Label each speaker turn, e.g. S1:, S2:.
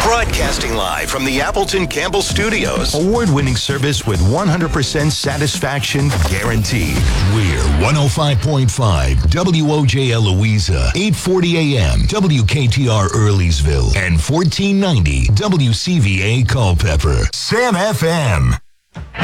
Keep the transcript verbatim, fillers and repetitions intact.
S1: Broadcasting live from the Appleton Campbell Studios. Award-winning service with one hundred percent satisfaction guaranteed.
S2: We're one oh five point five W O J L Louisa, eight forty A M W K T R Earlysville, and fourteen ninety W C V A Culpeper. Sam F M.